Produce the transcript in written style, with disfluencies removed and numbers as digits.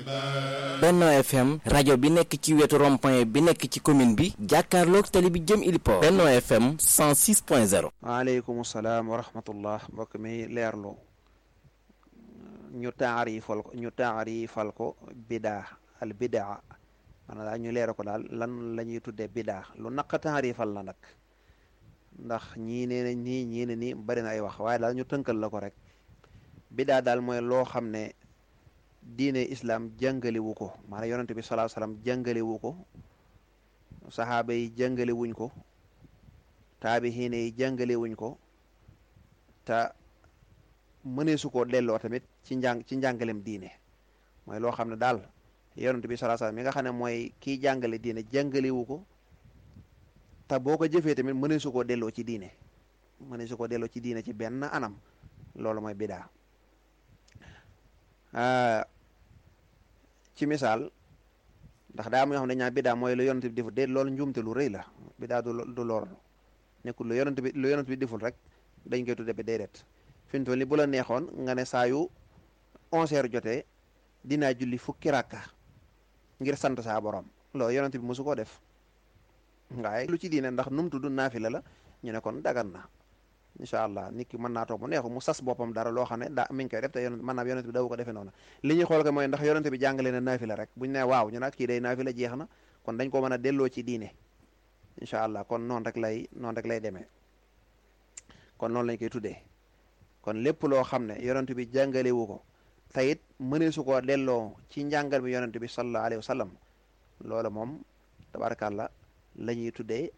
Benno FM rajo bi nekk ci wetu rond-point bi nekk ci commune bi jàkkaarloog tali bi jëm Iliport. Benno FM 106.0. waaleykum salaam wa rahmatullah. mbokk mi leerlu ñu taarifal ko bidaa al bidaa maanaam daal ñu leeral ko daal lan la ñuy tuddee bidaa lu naq taarifal la nag ndax ñii nee na nii ñii ne nii bari na ay wax waaye daal ñu tënkal la ko rek. bidaa daal mooy loo xam ne diine islam jàngalewu ko maanaam yonente bi sallallahu alayhi wasallam jàngalewu ko saxaaba yi jàngalewuñ ko taabixiine yi jàngalewuñ ko te mëneesu koo delloo tamit ci njàngalem diine mooy loo xam ne daal yonente bi sallallahu alayhi wasallam mi nga xam ne mooy kiy jàngale diine jàngalewu ko te boo ko jëfee tamit mëneesu koo delloo ci diine ci benn anam loolu mooy bidaa. ci misaal ndax daa am ñoo xam ne ñaa bidaa mooy lu yonent bi deful de loolu njuumte lu rëy la bidaa du lor nekkul lu yonent bi deful rek dañ koy tudde bi déedéet fi mu toll ni bu la neexoon nga ne saa yu 11h jotee dinaa julli fukki rakka ngir sant saa borom loolu yonent bi mosu koo def waaye lu ci diine ndax nu mu tudd naafila la ñu ne kon dagan na incha allah nit ki mën naa toog mu neexu mu sas boppam dara loo xam ne mi ngi koy def te yonent bi daw ko defee noonu li ñuy xool ko mooy ndax yonent bi jàngale na naafila rek buñu ne waaw ñu nag kii day naafila jeex na kon dañ ko mën a delloo ci diine incha allah kon noonu rek lay demee kon noonu lañ koy tuddee kon lépp loo xam ne yonent bi jàngalewu ko te it mëneesu koo delloo ci njàngal bi yonent bi sallallahu alayhi wa sallam loolu moom tabarakallah la ñuy tuddee